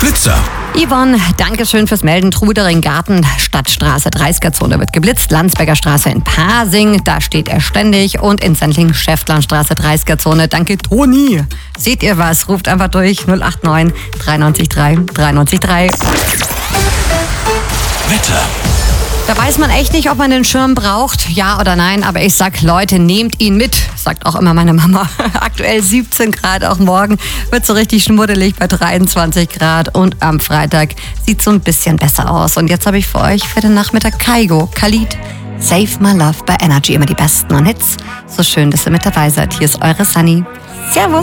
Blitzer. Yvonne, danke schön fürs Melden. Trudering-Garten, Stadtstraße, 30er-Zone wird geblitzt. Landsberger Straße in Pasing, da steht er ständig. Und in Sendling-Schäftlarnstraße, 30er-Zone. Danke, Toni. Seht ihr was? Ruft einfach durch 089 93 3 93 3. Wetter. Da weiß man echt nicht, ob man den Schirm braucht, ja oder nein. Aber ich sag, Leute, nehmt ihn mit, sagt auch immer meine Mama. Aktuell 17 Grad, auch morgen wird so richtig schmuddelig bei 23 Grad. Und am Freitag sieht so ein bisschen besser aus. Und jetzt habe ich für euch für den Nachmittag Kygo, Khalid, Save My Love bei Energy. Immer die besten und Hits. So schön, dass ihr mit dabei seid. Hier ist eure Sunny. Servus.